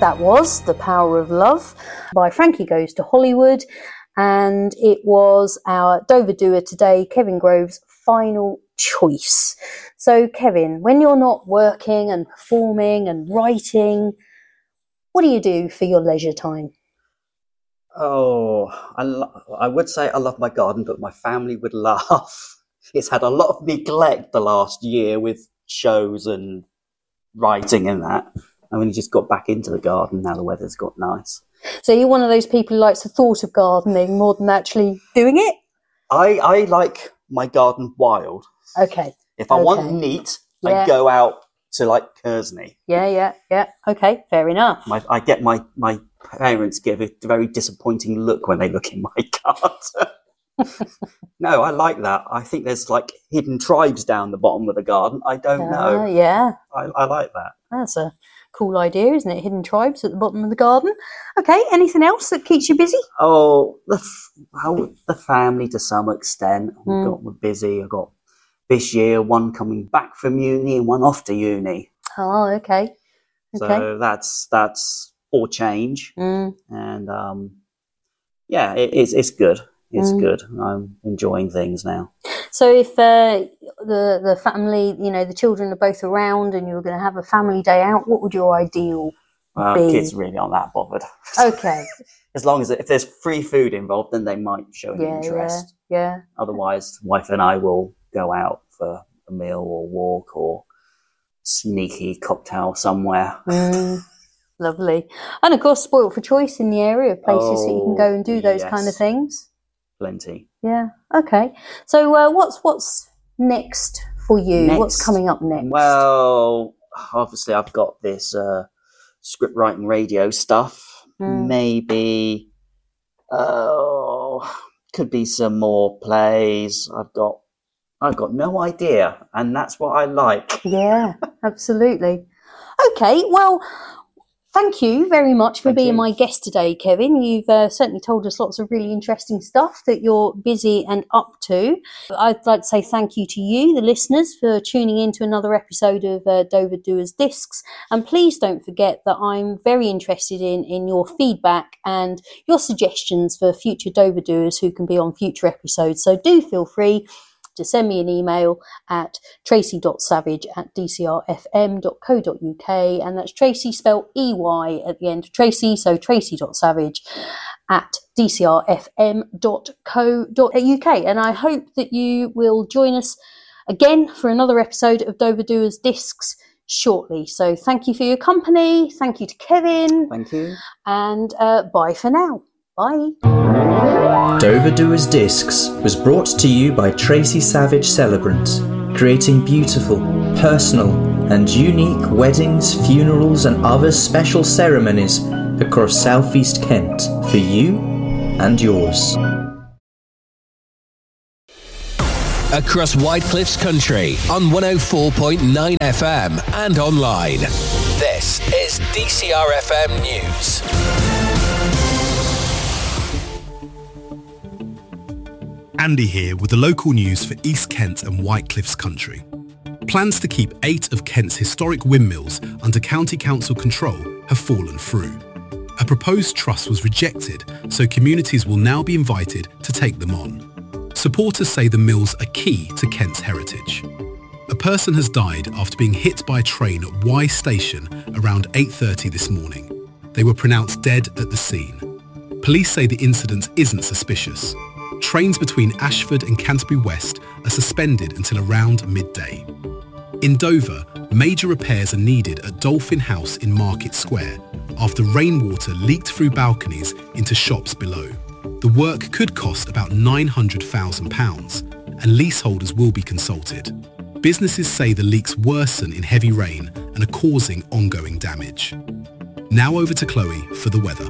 That was The Power of Love by Frankie Goes to Hollywood, and it was our Dover doer today, Kevin Grove's final choice. So Kevin, when you're not working and performing and writing, what do you do for your leisure time? Oh, I would say I love my garden, but my family would laugh. It's had a lot of neglect the last year with shows and writing and that. I only just got back into the garden now the weather's got nice. So you're one of those people who likes the thought of gardening more than actually doing it? I like my garden wild. Okay. If I want neat, I go out to like Kersney. Yeah. Okay, fair enough. I get my parents give a very disappointing look when they look in my garden. No, I like that. I think there's like hidden tribes down the bottom of the garden. I don't know. Yeah. I like that. That's a cool idea, isn't it? Hidden tribes at the bottom of the garden. Okay, anything else that keeps you busy? Oh, the family to some extent. We're busy. I've got this year one coming back from uni and one off to uni. Oh, okay. So that's all change. And it's good. It's good. I'm enjoying things now. So if the family, the children are both around and you were going to have a family day out, what would your ideal be? Kids really aren't that bothered. Okay. As long as if there's free food involved, then they might show an interest. Yeah. Otherwise, wife and I will go out for a meal or walk or sneaky cocktail somewhere. Lovely. And of course, spoilt for choice in the area of places that you can go and do those kind of things. Plenty. Yeah. Okay. So what's next for you? What's coming up next? Well, obviously I've got this script writing radio stuff. Maybe could be some more plays. I've got no idea, and that's what I like. Yeah, absolutely. Okay, well, thank you very much for being my guest today, Kevin. You've certainly told us lots of really interesting stuff that you're busy and up to. I'd like to say thank you to you, the listeners, for tuning in to another episode of Dover Doers Discs. And please don't forget that I'm very interested in your feedback and your suggestions for future Dover Doers who can be on future episodes. So do feel free to send me an email at tracy.savage@dcrfm.co.uk, and that's Tracy spelled EY at the end of Tracy, so tracy.savage@dcrfm.co.uk. And I hope that you will join us again for another episode of Dover Doers Discs shortly. So thank you for your company. Thank you to Kevin. Thank you. And bye for now. Bye. Dover Doers Discs was brought to you by Tracy Savage Celebrants, creating beautiful, personal and unique weddings, funerals and other special ceremonies across southeast Kent for you and yours. Across Whitecliffs Country on 104.9 FM and online. This is DCRFM News. Andy here with the local news for East Kent and Whitecliffs Country. Plans to keep 8 of Kent's historic windmills under County Council control have fallen through. A proposed trust was rejected, so communities will now be invited to take them on. Supporters say the mills are key to Kent's heritage. A person has died after being hit by a train at Y Station around 8:30 this morning. They were pronounced dead at the scene. Police say the incident isn't suspicious. Trains between Ashford and Canterbury West are suspended until around midday. In Dover, major repairs are needed at Dolphin House in Market Square after rainwater leaked through balconies into shops below. The work could cost about £900,000 and leaseholders will be consulted. Businesses say the leaks worsen in heavy rain and are causing ongoing damage. Now over to Chloe for the weather.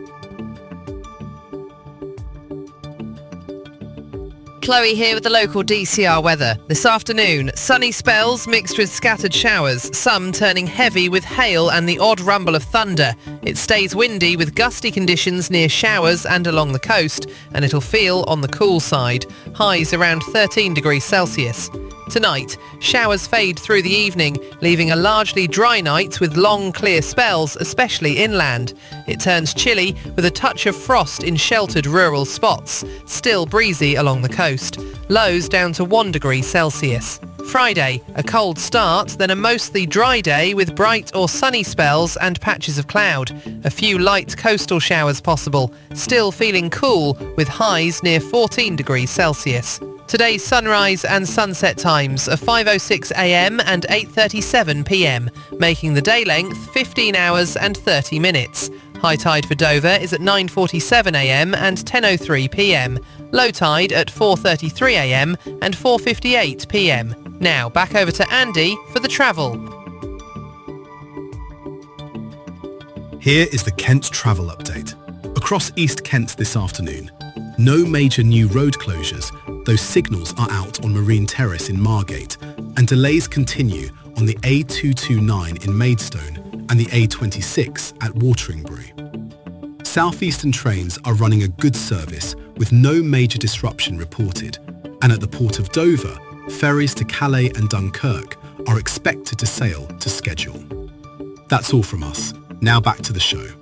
Chloe here with the local DCR weather. This afternoon, sunny spells mixed with scattered showers, some turning heavy with hail and the odd rumble of thunder. It stays windy with gusty conditions near showers and along the coast, and it'll feel on the cool side. Highs around 13 degrees Celsius. Tonight, showers fade through the evening, leaving a largely dry night with long, clear spells, especially inland. It turns chilly with a touch of frost in sheltered rural spots, still breezy along the coast. Lows down to 1 degree Celsius. Friday, a cold start, then a mostly dry day with bright or sunny spells and patches of cloud. A few light coastal showers possible. Still feeling cool with highs near 14 degrees Celsius. Today's sunrise and sunset times are 5:06 a.m. and 8:37 p.m, making the day length 15 hours and 30 minutes. High tide for Dover is at 9:47 a.m. and 10:03 p.m. Low tide at 4:33 a.m. and 4:58 p.m. Now back over to Andy for the travel. Here is the Kent travel update. Across East Kent this afternoon, no major new road closures, though signals are out on Marine Terrace in Margate, and delays continue on the A229 in Maidstone and the A26 at Wateringbury. Southeastern trains are running a good service with no major disruption reported, and at the Port of Dover, ferries to Calais and Dunkirk are expected to sail to schedule. That's all from us. Now back to the show.